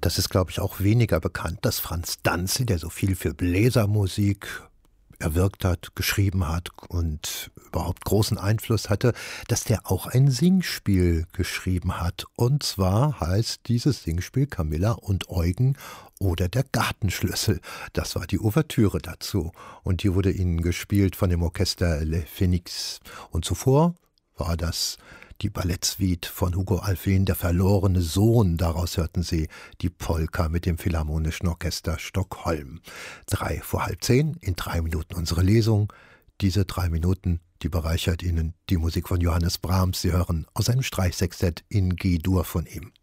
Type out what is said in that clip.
Das ist, glaube ich, auch weniger bekannt, dass Franz Danzig, der so viel für Bläsermusik erwirkt hat, geschrieben hat und überhaupt großen Einfluss hatte, dass der auch ein Singspiel geschrieben hat. Und zwar heißt dieses Singspiel Camilla und Eugen oder der Gartenschlüssel. Das war die Ouvertüre dazu. Und die wurde ihnen gespielt von dem Orchester Le Phénix. Und zuvor war das die Ballettsuite von Hugo Alfvén, der verlorene Sohn. Daraus hörten Sie die Polka mit dem Philharmonischen Orchester Stockholm. 9:55, in 3 Minuten unsere Lesung. Diese 3 Minuten, die bereichert Ihnen die Musik von Johannes Brahms. Sie hören aus einem Streichsextett in G-Dur von ihm.